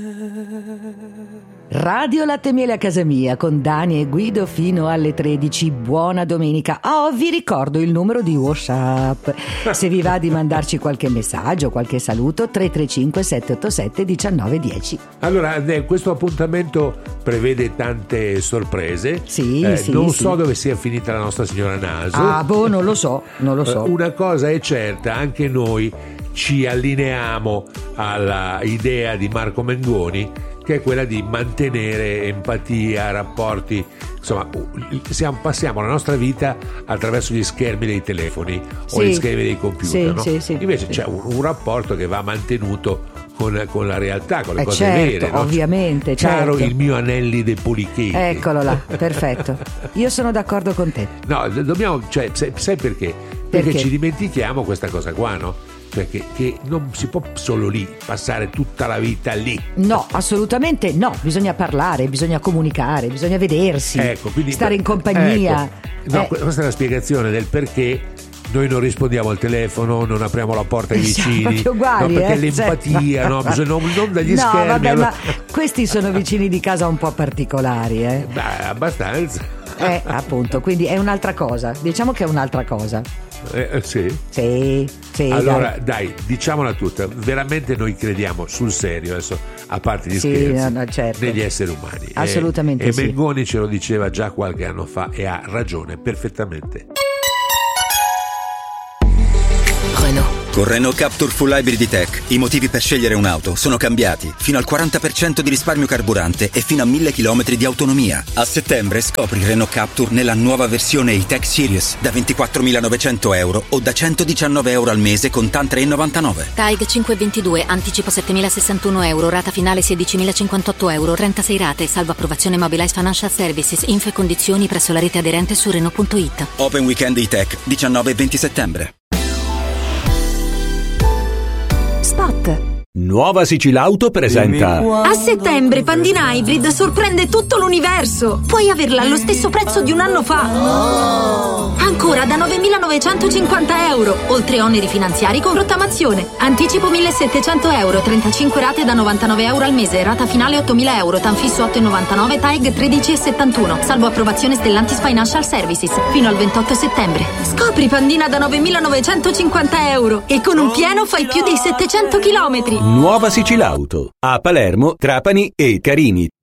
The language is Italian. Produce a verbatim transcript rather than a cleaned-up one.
Radio Latte Miele a casa mia con Dani e Guido fino alle tredici. Buona domenica. Oh, vi ricordo il numero di WhatsApp. Se vi va di mandarci qualche messaggio, qualche saluto, tre tre cinque sette otto sette uno nove uno zero. Allora, questo appuntamento prevede tante sorprese. Sì, eh, sì, non sì. so dove sia finita la nostra signora Naso. Ah, boh, non lo so, non lo so. Una cosa è certa, anche noi ci allineiamo alla idea di Marco Mengoni, che è quella di mantenere empatia, rapporti, insomma siamo, passiamo la nostra vita attraverso gli schermi dei telefoni sì, o gli schermi dei computer, sì, no? sì, sì, invece sì. c'è un, un rapporto che va mantenuto con, con la realtà, con le eh cose certo, vere, no? ovviamente, Caro certo. il mio Anelli De Policheti. Eccolo là, perfetto. Io sono d'accordo con te. No, dobbiamo, cioè, sai, sai perché? Perché? Perché ci dimentichiamo questa cosa qua, no? Cioè che, che non si può solo lì passare tutta la vita lì. No, assolutamente no, bisogna parlare, bisogna comunicare, bisogna vedersi, ecco, quindi, stare in compagnia. Ecco. No, eh. questa è la spiegazione del perché noi non rispondiamo al telefono, non apriamo la porta ai vicini. Siamo proprio uguali, no, perché eh? l'empatia, Cioè... no, bisogna, non, non dagli no, schermi. Vabbè, allora... ma questi sono vicini di casa un po' particolari, eh? Beh, abbastanza. Eh, appunto, quindi è un'altra cosa. Diciamo che è un'altra cosa. Eh, eh, sì. Sì, sì. Allora, dai, dai, diciamola tutta. Veramente noi crediamo sul serio, adesso, a parte gli sì, scherzi, no, no, certo. negli esseri umani. Assolutamente e, e sì. Mengoni ce lo diceva già qualche anno fa e ha ragione perfettamente. Renault. Con Renault Captur Full Hybrid Tech i motivi per scegliere un'auto sono cambiati. Fino al quaranta per cento di risparmio carburante e fino a mille chilometri di autonomia. A settembre scopri Renault Captur nella nuova versione E-Tech Series da ventiquattromilanovecento euro o da centodiciannove euro al mese con TAN tre virgola novantanove. T A I G cinquecentoventidue, anticipo settemilasessantuno euro, rata finale sedicimilacinquantotto euro, trentasei rate, salvo approvazione Mobilize Financial Services, info e condizioni presso la rete aderente su Renault punto it. Open Weekend E-Tech diciannove e venti settembre. Spot. Nuova Sicilauto presenta. A settembre Pandina Hybrid sorprende tutto l'universo. Puoi averla allo stesso prezzo di un anno fa. Ancora da novemilanovecentocinquanta euro, oltre oneri finanziari con rottamazione. Anticipo millesettecento euro, trentacinque rate da novantanove euro al mese, rata finale ottomila euro, TAN fisso otto virgola novantanove, T A I G tredici virgola settantuno, salvo approvazione Stellantis Financial Services, fino al ventotto settembre. Scopri Pandina da novemilanovecentocinquanta euro e con un pieno fai più di settecento chilometri. Nuova Sicilauto. A Palermo, Trapani e Carini.